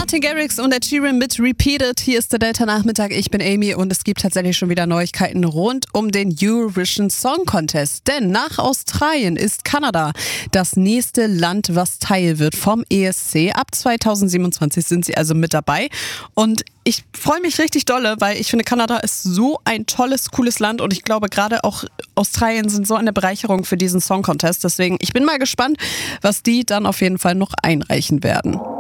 Martin Garrix und Ed Sheeran mit Repeated. Hier ist der Delta-Nachmittag. Ich bin Amy und es gibt tatsächlich schon wieder Neuigkeiten rund um den Eurovision Song Contest. Denn nach Australien ist Kanada das nächste Land, was Teil wird vom ESC. Ab 2027 sind sie also mit dabei. Und ich freue mich richtig dolle, weil ich finde, Kanada ist so ein tolles, cooles Land und ich glaube, gerade auch Australien sind so eine Bereicherung für diesen Song Contest. Deswegen, ich bin mal gespannt, was die dann auf jeden Fall noch einreichen werden.